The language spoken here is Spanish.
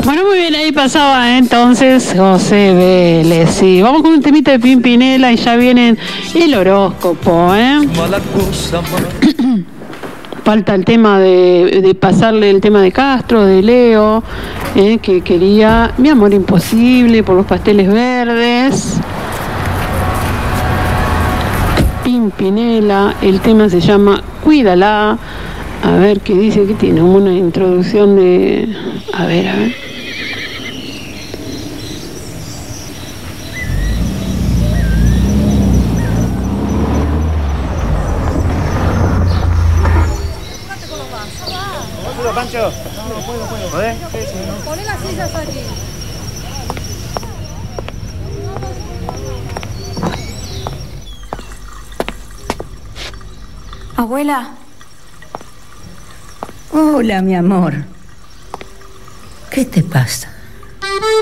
Bueno, muy bien, ahí pasaba entonces José Vélez. Sí, vamos con un temita de Pimpinela y ya viene el horóscopo, Falta el tema de pasarle el tema de Castro, de Leo, que quería Mi amor imposible por los pasteles verdes. Pimpinela, el tema se llama Cuídala. A ver qué dice, que tiene una introducción de... A ver. Pancho, no puedo. ¿Podés? Poné las sillas allí. Abuela. Hola, mi amor. ¿Qué te pasa?